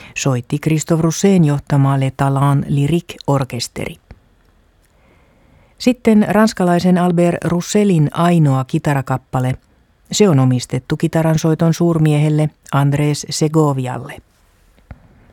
soitti Christophe Rousse'n johtama Le Talent Lyrique-orkesteri. Sitten ranskalaisen Albert Roussellin ainoa kitarakappale. Se on omistettu kitaransoiton suurmiehelle Andrés Segovialle.